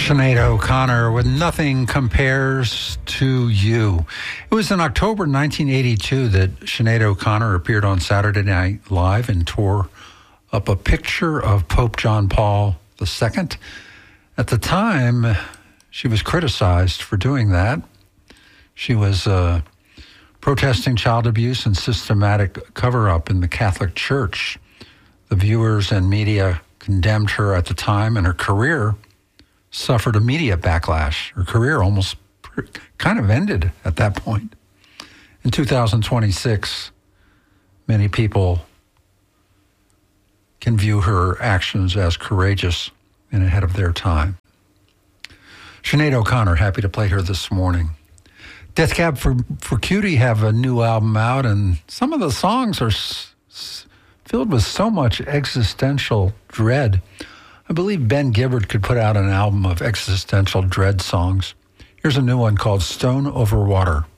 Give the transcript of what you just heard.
Sinead O'Connor with Nothing Compares to You. It was in October 1982 that Sinead O'Connor appeared on Saturday Night Live and tore up a picture of Pope John Paul II. At the time, she was criticized for doing that. She was protesting child abuse and systematic cover-up in the Catholic Church. The viewers and media condemned her at the time, and her career suffered a media backlash. Her career almost kind of ended at that point. In 2026, many people can view her actions as courageous and ahead of their time. Sinead O'Connor, happy to play her this morning. Death Cab for Cutie have a new album out, and some of the songs are filled with so much existential dread. I believe Ben Gibbard could put out an album of existential dread songs. Here's a new one called Stone Over Water.